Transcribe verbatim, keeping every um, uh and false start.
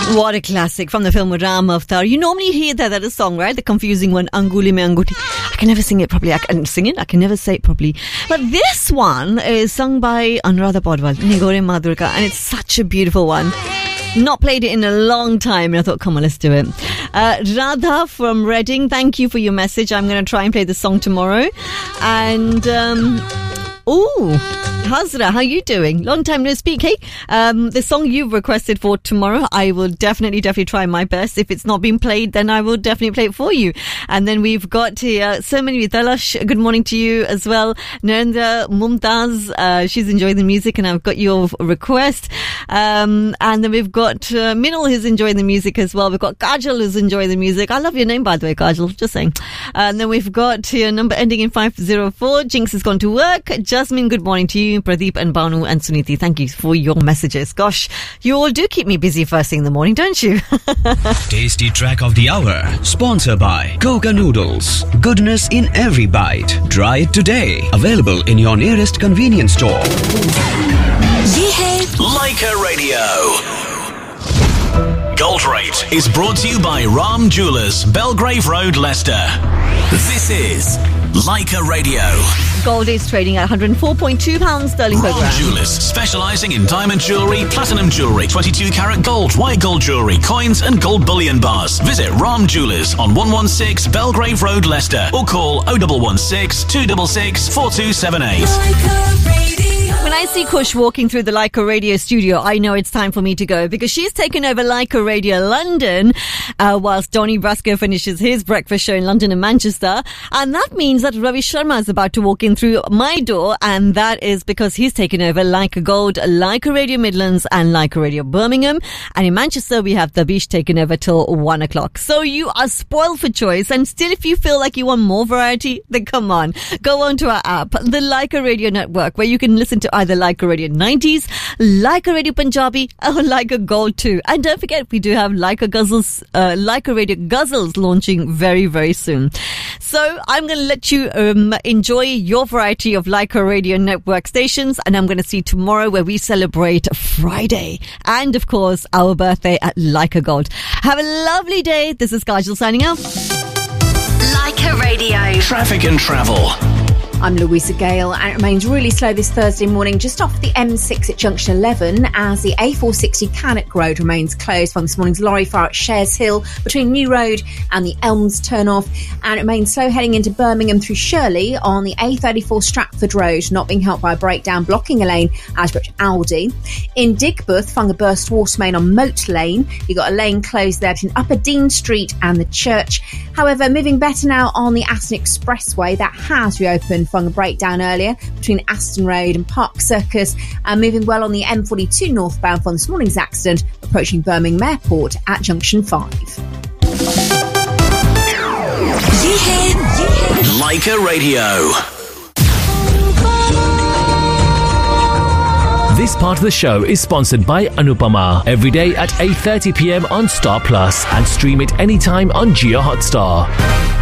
What a classic from the film Ram Avatar. You normally hear that that is a song, right? The confusing one, Anguli Mein Anguthi. I can never sing it properly. I can sing it. I can never say it properly. But this one is sung by Anuradha Paudwal, Nigore Madhurika, and it's such a beautiful one. Not played it in a long time, and I thought, come on, let's do it. Uh, Radha from Reading, thank you for your message. I'm going to try and play the song tomorrow. And, um, ooh, Hazra, how you doing? Long time no speak, hey? Um, the song you've requested for tomorrow, I will definitely, definitely try my best. If it's not been played, then I will definitely play it for you. And then we've got here so many. Talash, good morning to you as well. Narendra Mumtaz, uh, she's enjoying the music, and I've got your request. Um, and then we've got uh, Minal who's enjoying the music as well. We've got Kajal who's enjoying the music. I love your name, by the way, Kajal, just saying. And then we've got your number ending in five oh four. Jinx has gone to work. Jasmine, good morning to you. Pradeep and Banu and Suniti, thank you for your messages. Gosh, you all do keep me busy first thing in the morning, don't you? Tasty track of the hour, sponsored by Coca Noodles. Goodness in every bite. Try it today. Available in your nearest convenience store. Ye hai Leica Radio. Gold Rate is brought to you by Ram Jewellers, Belgrave Road, Leicester. This is Leica Radio. Gold is trading at one hundred four point two pounds sterling per Ram gram. Jewellers, specialising in diamond jewellery, platinum jewellery, twenty-two carat gold, white gold jewellery, coins and gold bullion bars. Visit Ram Jewellers on one one six Belgrave Road, Leicester, or call oh one one six, two six six, four two seven eight. When I see Kush walking through the Leica Radio studio, I know it's time for me to go, because she's taken over Leica Radio London uh, whilst Donny Brasco finishes his breakfast show in London and Manchester. And that means that Ravi Sharma is about to walk in through my door, and that is because he's taken over Leica Gold, Leica Radio Midlands and Leica Radio Birmingham. And in Manchester, we have Dabish taken over till one o'clock. So you are spoiled for choice, and still if you feel like you want more variety, then come on. Go on to our app, the Leica Radio Network, where you can listen to either Leica Radio nineties, Leica Radio Punjabi, or Leica Gold too. And don't forget, we do have Leica Guzzles, uh, Leica Radio Guzzles launching very, very soon. So I'm going to let you um, enjoy your variety of Leica Radio Network stations, and I'm going to see you tomorrow where we celebrate Friday and, of course, our birthday at Leica Gold. Have a lovely day. This is Kajal signing out. Leica Radio. Traffic and travel. I'm Louisa Gale, and it remains really slow this Thursday morning just off the M six at junction eleven as the A four sixty Cannock Road remains closed from this morning's lorry fire at Shares Hill between New Road and the Elms turn-off, and it remains slow heading into Birmingham through Shirley on the A thirty-four Stratford Road, not being helped by a breakdown blocking a lane Ashbridge Aldi. In Digbeth, following a burst water main on Moat Lane, you've got a lane closed there between Upper Dean Street and the church. However, moving better now on the Aston Expressway, that has reopened following a breakdown earlier between Aston Road and Park Circus, and moving well on the M forty-two northbound from this morning's accident approaching Birmingham Airport at junction five. Leica Radio. This part of the show is sponsored by Anupama. Every day at eight thirty p m on Star Plus, and stream it anytime on Jio Hotstar.